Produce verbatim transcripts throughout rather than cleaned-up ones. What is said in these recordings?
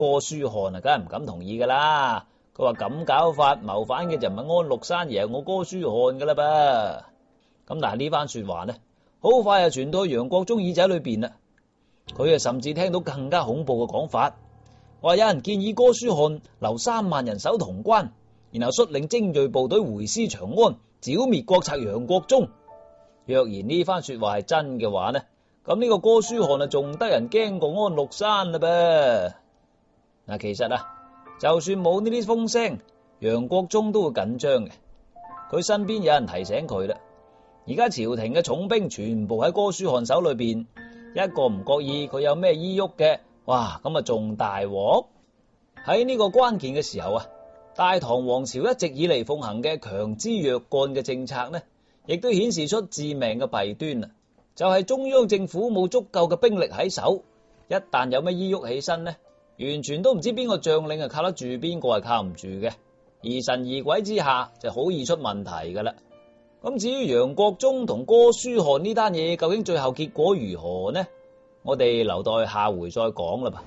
哥舒翰啊，梗係唔敢同意噶啦。佢話咁搞法，謀反嘅就唔係安祿山，而係我哥舒翰噶啦噃。咁但係呢番說話呢，好快就傳到楊國忠耳仔裏邊啦。佢啊甚至聽到更加恐怖嘅講法，話有人建議哥舒翰留三萬人守潼關，然後率領精銳部隊回師長安，剿滅國賊楊國忠。若然呢番說話係真嘅話呢，咁呢個哥舒翰啊仲得人驚過安祿山啦噃。嗱，其實啊，就算冇呢啲風聲，楊國忠都會緊張嘅。佢身邊有人提醒佢啦，而家朝廷嘅重兵全部喺哥舒翰手裏邊，一個唔覺意佢有咩依喐嘅，哇，咁啊仲大鑊。喺呢個關鍵嘅時候啊，大唐王朝一直以嚟奉行嘅強支弱幹嘅政策呢，亦都顯示出致命嘅弊端啊！就係中央政府冇足夠嘅兵力喺手，一旦有咩依喐起身呢，完全都唔知邊個將領係靠得住，邊個係靠唔住嘅，疑神疑鬼之下就好易出問題噶啦。咁至於楊國忠同哥舒翰呢單嘢究竟最後結果如何呢？我哋留待下回再講啦吧。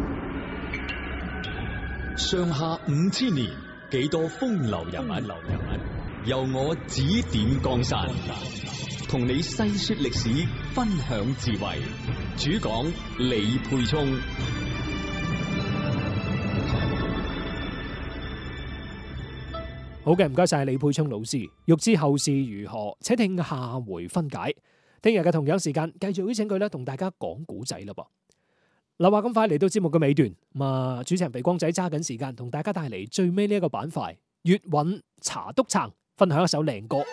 上下五千年，幾多風流人物，流人物由我指點江山，同你細說歷史，分享智慧。主講李沛聰。 好嘅，唔該晒李沛聰老師。欲知後事如何，且聽下回分解。聽日嘅同樣時間，繼續邀請佢咧，同大家講古仔啦噃。嗱，話咁快嚟到節目嘅尾段，咁啊，主持人肥光仔揸緊時間，同大家帶嚟最尾呢一個板塊粵韻茶篤撐，分享一首靚歌。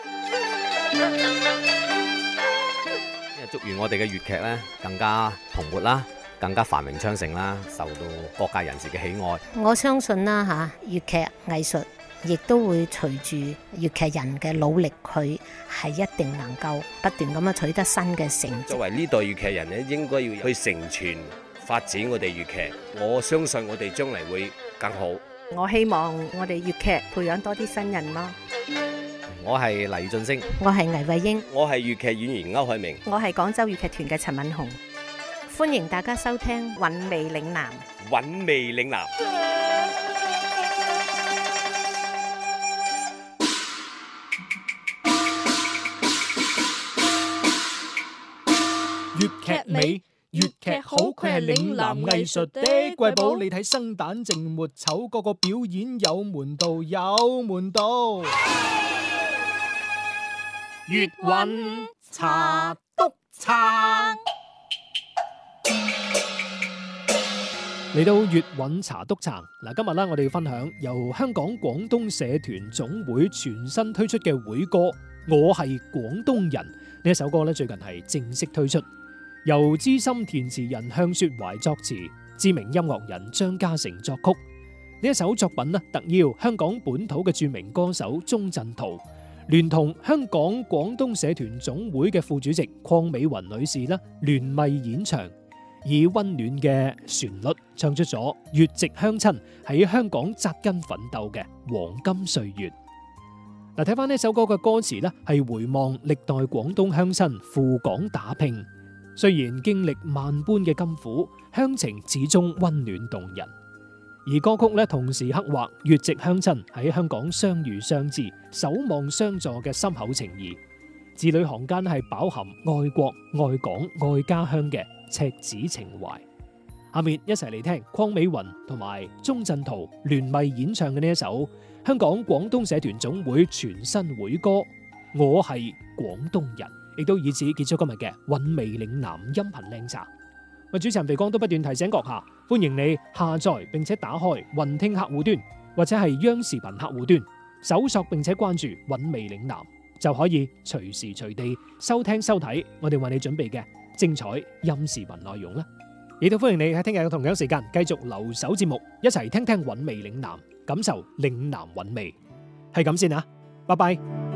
祝願我哋嘅粵劇咧更加蓬勃啦，更加繁榮昌盛啦，受到各界人士嘅喜愛。 我相信啦吓，粵劇藝術亦都會隨住粵劇人嘅努力，佢係一定能夠不斷咁樣取得新嘅成績。 作為呢代粵劇人咧，應該要去承傳發展我哋粵劇。我相信我哋將嚟會更好。 我希望我哋粵劇培養多啲新人咯。 我係黎俊升， 我係倪慧英， 我係粵劇演員歐海明， 我係廣州粵劇團嘅陳敏紅。 歡迎大家收聽韻味嶺南。 韻味嶺南。 粵劇美，粵劇好，佢係嶺南藝術的瑰寶。你睇生旦淨末丑，個個表演有門道，有門道。粵韻茶篤撐，嚟到粵韻茶篤撐嗱，今日啦，我哋要分享由香港廣東社團總會全新推出嘅會歌《我係廣東人》呢一首歌咧，最近係正式推出，由資深填詞人向雪懷作詞，知名音樂人張家誠作曲。呢一首作品呢，特邀香港本土嘅著名歌手鐘鎮濤，聯同香港廣東社團總會嘅副主席鄺美雲女士啦，聯袂演唱，以溫暖嘅旋律唱出咗粵籍鄉親喺香港紮根奮鬥嘅黃金歲月。嗱，睇翻呢首歌嘅歌詞呢，係回望歷代廣東鄉親赴港打拼，雖然經歷萬般嘅甘苦，鄉情始終溫暖動人。而歌曲咧，同時刻畫粵籍鄉親喺香港相遇相知、守望相助嘅深厚情誼，字裏行間係飽含愛國、愛港、愛家鄉嘅赤子情懷。下面一齊嚟聽鄺美雲同埋鐘鎮濤聯袂演唱嘅呢一首香港廣東社團總會全新會歌《我係廣東人》，亦都以此結束今日嘅韻味嶺南音頻靚茶。我主持人肥光都不斷提醒閣下，歡迎你下載並且打開雲聽客戶端或者係央視頻客戶端，搜索並且關注韻味嶺南，就可以隨時隨地收聽收睇我哋為你準備嘅精彩音視頻內容啦。亦都歡迎你喺聽日嘅同樣時間繼續留守節目，一齊聽聽韻味嶺南，感受嶺南韻味。係咁先啊，拜拜。